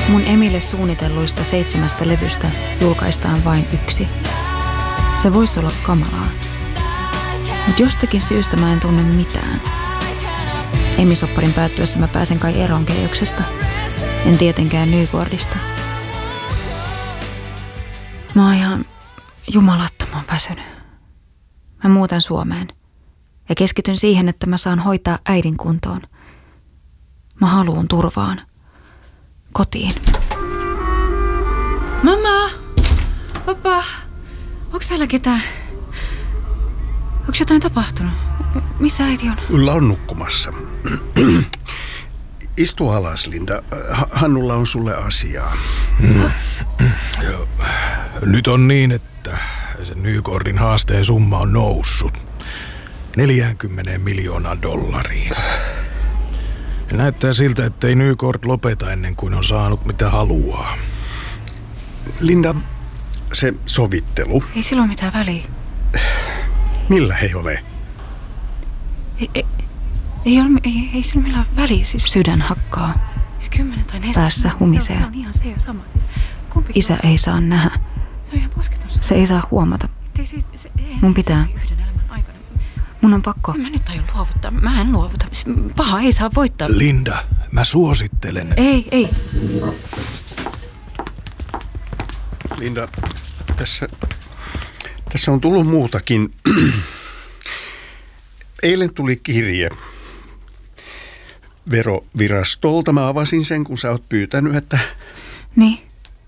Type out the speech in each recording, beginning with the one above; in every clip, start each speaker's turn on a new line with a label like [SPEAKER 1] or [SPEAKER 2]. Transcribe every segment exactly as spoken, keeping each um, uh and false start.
[SPEAKER 1] Mun Emille suunnitelluista seitsemästä levystä julkaistaan vain yksi. Se voisi olla kamalaa. Mutta jostakin syystä mä en tunne mitään. Emisopparin päättyessä mä pääsen kai eroon Keyöksestä. En tietenkään Nygårdista. Mä oon ihan jumalattoman väsynyt. Mä muutan Suomeen ja keskityn siihen, että mä saan hoitaa äidin kuntoon. Mä haluun turvaan. Kotiin. Mamma! Papa! Onks täällä ketään? Onks jotain tapahtunut? Missä äiti on?
[SPEAKER 2] Ulla on nukkumassa. Istu alas, Linda. Hannulla on sulle asiaa.
[SPEAKER 3] Mm. Joo. Nyt on niin, että sen Nygårdin haasteen summa on noussut neljäkymmentä miljoonaa dollariin. Ja näyttää siltä, ettei Nygård lopeta ennen kuin on saanut mitä haluaa.
[SPEAKER 2] Linda, se sovittelu.
[SPEAKER 1] Ei sillä ole mitään väliä.
[SPEAKER 2] Millä ei ole?
[SPEAKER 1] Ei, ei, ei, ole, ei, ei sillä millään väliä. Siis sydän hakkaa. Kymmenen tai neljä. Päässä humisee. Se on, se on ihan se sama. Siis Isä on... ei saa nähdä. Se on ihan posketon. Se ei saa huomata. Ei, se, se, ei, Mun pitää. Mun on pakko. Mä nyt aion luovuttaa. Mä en luovuta. Paha ei saa voittaa.
[SPEAKER 3] Linda, mä suosittelen.
[SPEAKER 1] Ei, ei.
[SPEAKER 2] Linda, tässä, tässä on tullut muutakin. Eilen tuli kirje verovirastolta. Mä avasin sen, kun sä oot pyytänyt, että...
[SPEAKER 1] Niin?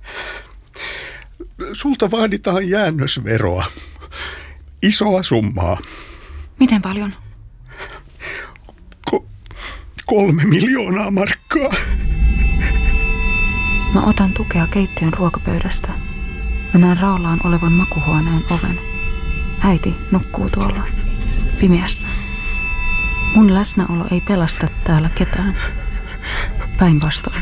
[SPEAKER 2] Sulta vaaditaan jäännösveroa. Isoa summaa.
[SPEAKER 1] Miten paljon?
[SPEAKER 2] Ko- kolme miljoonaa markkaa.
[SPEAKER 1] Mä otan tukea keittiön ruokapöydästä. Mä näen raollaan olevan makuhuoneen oven. Äiti nukkuu tuolla pimeässä. Mun läsnäolo ei pelasta täällä ketään. Päinvastoin.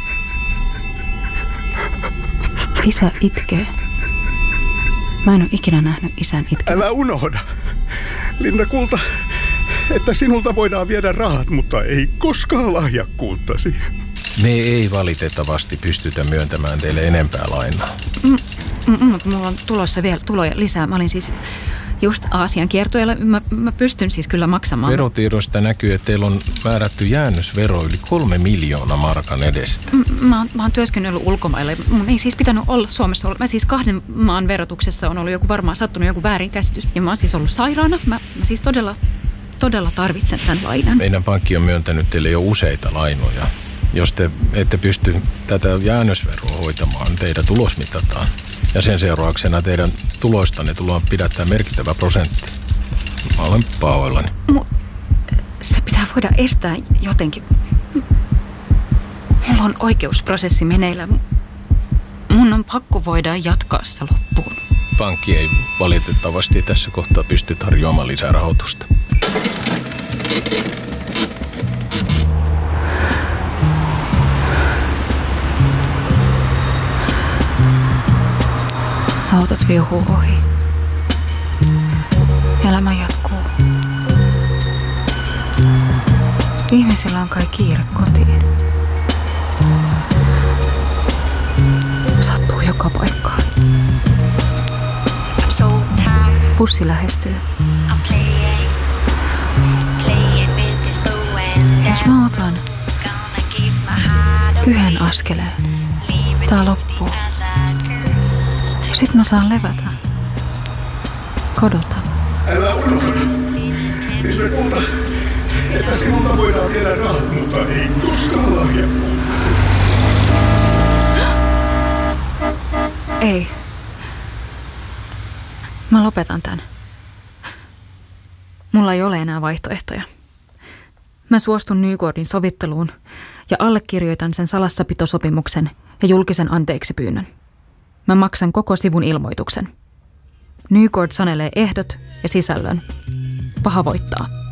[SPEAKER 1] Isä itkee. Mä en ole ikinä nähnyt isän itkevän.
[SPEAKER 2] Älä unohda, Linda kulta, että sinulta voidaan viedä rahat, mutta ei koskaan lahjakkuuttasi.
[SPEAKER 4] Me ei valitettavasti pystytä myöntämään teille enempää lainaa.
[SPEAKER 1] Mm, mm, mulla on tulossa vielä tuloja lisää. Mä olin siis just Aasian kiertueella. Mä, mä pystyn siis kyllä maksamaan.
[SPEAKER 4] Verotiedoista näkyy, että teillä on määrätty jäännösvero yli kolme miljoonaa markan edestä.
[SPEAKER 1] Mm, mä, oon, mä oon työskennellyt ulkomailla. Mun ei siis pitänyt olla Suomessa. Mä siis kahden maan verotuksessa on ollut joku varmaan sattunut joku väärinkäsitys. Ja mä oon siis ollut sairaana. Mä, mä siis todella, todella tarvitsen tämän lainan.
[SPEAKER 4] Meidän pankki on myöntänyt teille jo useita lainoja. Jos te ette pysty tätä jäännösveroa hoitamaan, teidän tulos mitataan. Ja sen seurauksena teidän tuloistanne tullaan pidättää merkittävä prosentti. Mä olen pahoillani.
[SPEAKER 1] Mu- se pitää voida estää jotenkin. Mulla on oikeusprosessi meneillä. Mun on pakko voida jatkaa se loppuun.
[SPEAKER 4] Pankki ei valitettavasti tässä kohtaa pysty tarjoamaan lisää rahoitusta.
[SPEAKER 1] Autot viuhuu ohi. Elämä jatkuu. Ihmisillä on kai kiire kotiin. Sattuu joka paikkaan. Bussi lähestyy. Jos mä otan yhden askeleen, tää loppuu. Sitten mä saan levätä. Kodota.
[SPEAKER 2] Älä unohda, Linda kulta, että sinulta voidaan viedä rahat, mutta ei koskaan lahjakkuuttasi.
[SPEAKER 1] Ei. Mä lopetan tän. Mulla ei ole enää vaihtoehtoja. Mä suostun Nygårdin sovitteluun ja allekirjoitan sen salassapitosopimuksen ja julkisen anteeksipyynnön. Mä maksan koko sivun ilmoituksen. Nygård sanelee ehdot ja sisällön. Paha voittaa.